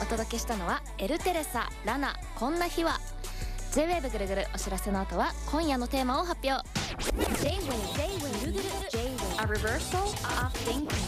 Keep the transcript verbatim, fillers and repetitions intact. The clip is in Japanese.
届けしたのはエルテレサ、ラナ、こんな日は。 J-ウェーブ ぐるぐるお知らせの後は今夜のテーマを発表。 J-ウェーブ ぐるぐる J-ウェーブ A reversal of thinking